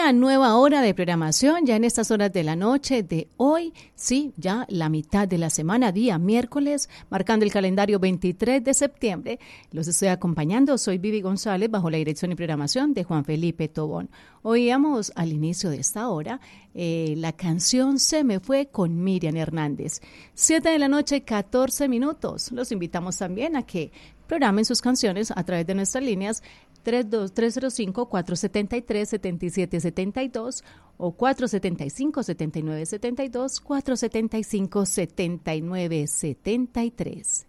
Una nueva hora de programación ya en estas horas de la noche de hoy, sí, ya la mitad de la semana, día miércoles, marcando el calendario 23 de septiembre. Los estoy acompañando, soy Vivi González, bajo la dirección y programación de Juan Felipe Tobón. Oíamos al inicio de esta hora la canción Se me fue con Miriam Hernández. 7 de la noche, 14 minutos. Los invitamos también a que programen sus canciones a través de nuestras líneas 305-473-7772 o 475-7972, 475-7973.